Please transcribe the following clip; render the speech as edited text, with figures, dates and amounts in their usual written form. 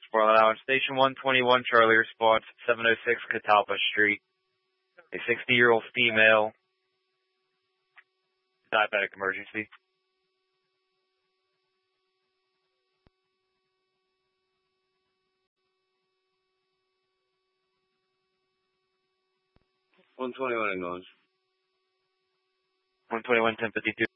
Portland Island Station 121, Charlie response, 706 Catalpa Street. A 60-year-old female, diabetic emergency. One 21 acknowledged. 121, 1052.